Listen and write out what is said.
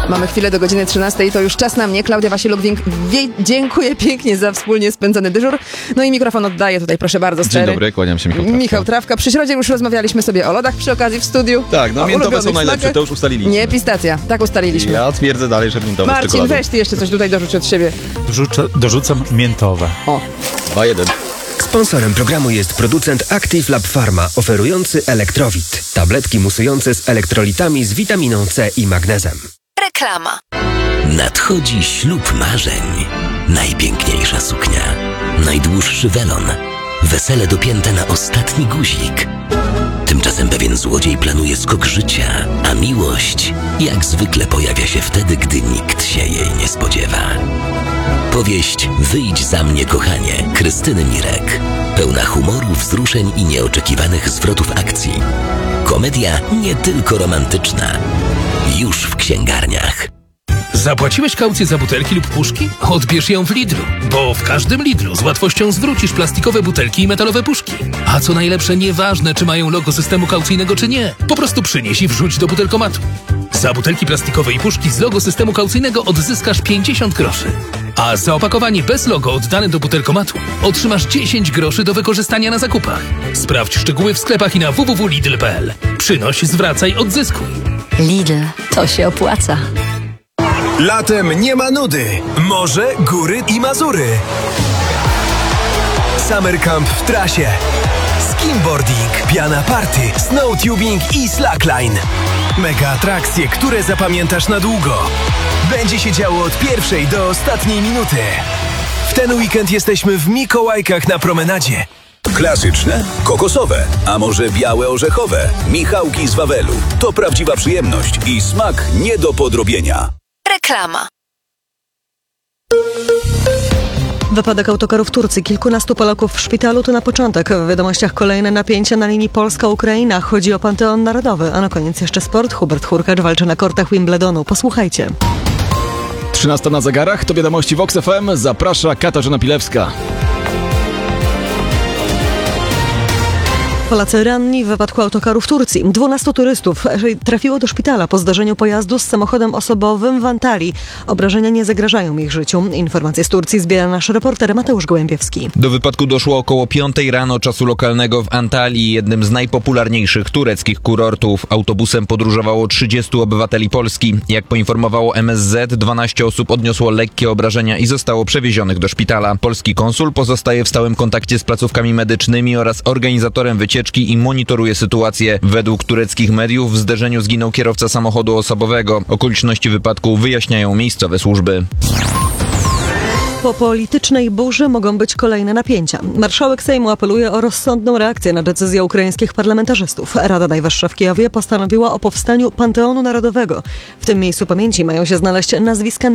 Mamy chwilę do godziny 13 i to już czas na mnie. Klaudia Wasiluk, dziękuję pięknie za wspólnie spędzony dyżur. No i mikrofon oddaję tutaj, proszę bardzo, stery. Dzień dobry, kłaniam się, Michał Trawka. Michał Trawka. Przy środzie już rozmawialiśmy sobie o lodach przy okazji w studiu. Tak, no miętowe są najlepsze, smakach. to już ustaliliśmy. Nie, pistacja, tak ustaliliśmy. Ja twierdzę dalej, że miętowe z Marcin, czekoladą. weź ty jeszcze coś tutaj dorzuć od siebie. Dorzucam miętowe. O. 2-1. Sponsorem programu jest producent Active Lab Pharma, oferujący Elektrowit. Tabletki musujące z elektrolitami z witaminą C i magnezem. Reklama. Nadchodzi ślub marzeń. Najpiękniejsza suknia. Najdłuższy welon. Wesele dopięte na ostatni guzik. Tymczasem pewien złodziej planuje skok życia, a miłość jak zwykle pojawia się wtedy, gdy nikt się jej nie spodziewa. Powieść Wyjdź za mnie, kochanie, Krystyny Mirek. Pełna humoru, wzruszeń i nieoczekiwanych zwrotów akcji. Komedia nie tylko romantyczna. Już w księgarniach. Zapłaciłeś kaucję za butelki lub puszki? Odbierz ją w Lidlu, bo w każdym Lidlu z łatwością zwrócisz plastikowe butelki i metalowe puszki. A co najlepsze, nieważne czy mają logo systemu kaucyjnego czy nie, po prostu przynieś i wrzuć do butelkomatu. Za butelki plastikowe i puszki z logo systemu kaucyjnego odzyskasz 50 groszy. A za opakowanie bez logo oddane do butelkomatu otrzymasz 10 groszy do wykorzystania na zakupach. Sprawdź szczegóły w sklepach i na www.lidl.pl. Przynoś, zwracaj, odzyskuj. Lidl, to się opłaca. Latem nie ma nudy. Morze, góry i Mazury. Summer Camp w trasie. Skimboarding, piana party, snowtubing i slackline. Mega atrakcje, które zapamiętasz na długo. Będzie się działo od pierwszej do ostatniej minuty. W ten weekend jesteśmy w Mikołajkach na promenadzie. Klasyczne, kokosowe, a może białe orzechowe. Michałki z Wawelu. To prawdziwa przyjemność i smak nie do podrobienia. Reklama. Wypadek autokaru w Turcji. Kilkunastu Polaków w szpitalu to na początek. W wiadomościach kolejne napięcia na linii Polska-Ukraina. Chodzi o Panteon Narodowy. A na koniec jeszcze sport. Hubert Hurkacz walczy na kortach Wimbledonu. Posłuchajcie. 13 na zegarach, to wiadomości Vox FM. Zaprasza Katarzyna Pilewska. Polacy ranni w wypadku autokaru w Turcji. 12 turystów trafiło do szpitala po zdarzeniu pojazdu z samochodem osobowym w Antalii. Obrażenia nie zagrażają ich życiu. Informacje z Turcji zbiera nasz reporter Mateusz Gołębiewski. Do wypadku doszło około 5 rano czasu lokalnego w Antalii, jednym z najpopularniejszych tureckich kurortów. Autobusem podróżowało 30 obywateli Polski. Jak poinformowało MSZ, 12 osób odniosło lekkie obrażenia i zostało przewiezionych do szpitala. Polski konsul pozostaje w stałym kontakcie z placówkami medycznymi oraz organizatorem wycieczki i monitoruje sytuację. Według tureckich mediów w zderzeniu zginął kierowca samochodu osobowego. Okoliczności wypadku wyjaśniają miejscowe służby. Po politycznej burzy mogą być kolejne napięcia. Marszałek Sejmu apeluje o rozsądną reakcję na decyzję ukraińskich parlamentarzystów. Rada Najwyższa w Kijowie postanowiła o powstaniu Panteonu Narodowego. W tym miejscu pamięci mają się znaleźć nazwiska